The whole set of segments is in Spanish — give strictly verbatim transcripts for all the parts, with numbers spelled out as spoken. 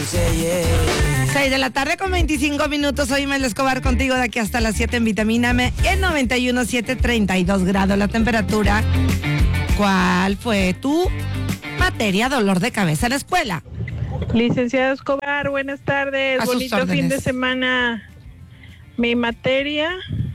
seis de la tarde con veinticinco minutos. Soy Mel Escobar contigo de aquí hasta las siete en Vitamíname. En noventa y uno punto siete, treinta y dos grados la temperatura. ¿Cuál fue tu materia dolor de cabeza en la escuela? Licenciado Escobar, buenas tardes. A sus Bonito órdenes. fin de semana. Mi materia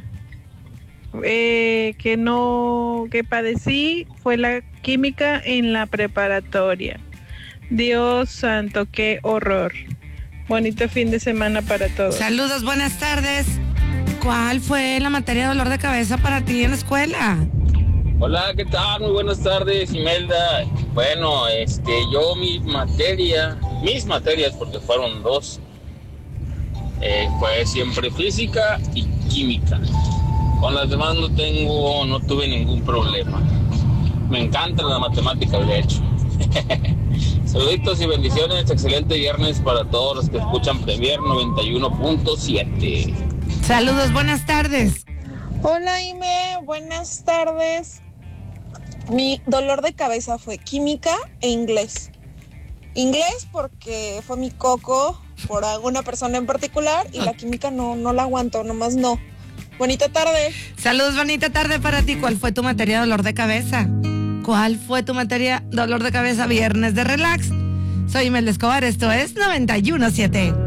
eh, que no que padecí fue la química en la preparatoria. Dios santo, qué horror. Bonito fin de semana para todos. Saludos, buenas tardes. ¿Cuál fue la materia de dolor de cabeza para ti en la escuela? Hola, ¿qué tal? Muy buenas tardes, Imelda. Bueno, este, yo mi materia, mis materias, porque fueron dos, eh, fue siempre física y química. Con las demás no tengo, no tuve ningún problema. Me encanta la matemática, de hecho. Saluditos y bendiciones, excelente viernes para todos los que escuchan Premier noventa y uno punto siete. Saludos, buenas tardes. Hola Ime, buenas tardes. Mi dolor de cabeza fue química e inglés. Inglés porque fue mi coco por alguna persona en particular y la química no, no la aguanto, nomás no. Bonita tarde. Saludos, bonita tarde para ti. ¿Cuál fue tu materia de dolor de cabeza? ¿Cuál fue tu materia dolor de cabeza viernes de relax? Soy Mel Escobar, esto es noventa y uno punto siete.